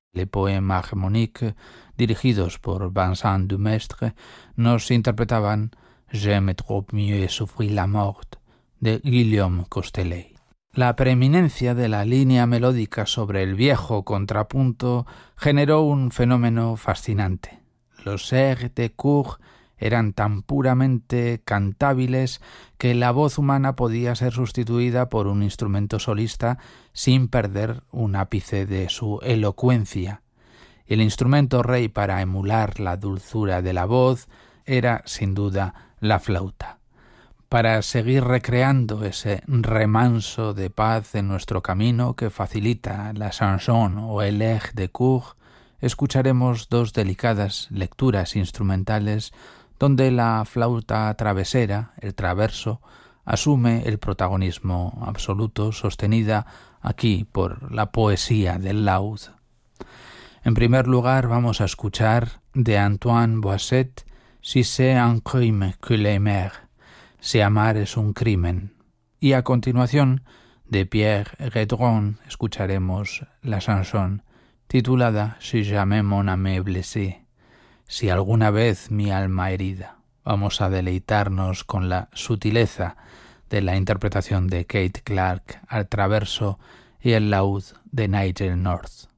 Les poèmes harmoniques, dirigidos por Vincent Dumestre, nos interpretaban «J'aime trop mieux souffrir la mort» de Guillaume Costellet. La preeminencia de la línea melódica sobre el viejo contrapunto generó un fenómeno fascinante. Los airs de cour eran tan puramente cantables que la voz humana podía ser sustituida por un instrumento solista sin perder un ápice de su elocuencia. El instrumento rey para emular la dulzura de la voz era, sin duda, la flauta. Para seguir recreando ese remanso de paz en nuestro camino que facilita la chanson o el air de cour, escucharemos dos delicadas lecturas instrumentales donde la flauta travesera, el traverso, asume el protagonismo absoluto, sostenida aquí por la poesía del laúd. En primer lugar vamos a escuchar de Antoine Boisset Si c'est un crime que l'aimer, si amar es un crimen. Y a continuación de Pierre Redron escucharemos la chanson titulada Si jamais mon âme blessée, si alguna vez mi alma herida. Vamos a deleitarnos con la sutileza de la interpretación de Kate Clark al traverso y el laúd de Nigel North.